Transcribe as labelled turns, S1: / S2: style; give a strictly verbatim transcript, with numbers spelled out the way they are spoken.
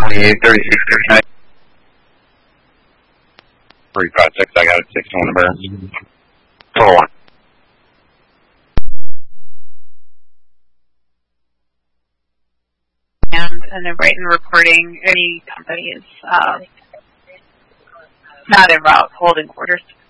S1: twenty-eight, thirty-six, thirty-nine. three five six, I got it, six on the bear. Total one.
S2: And, and then write and reporting any companies uh, not in route holding quarters.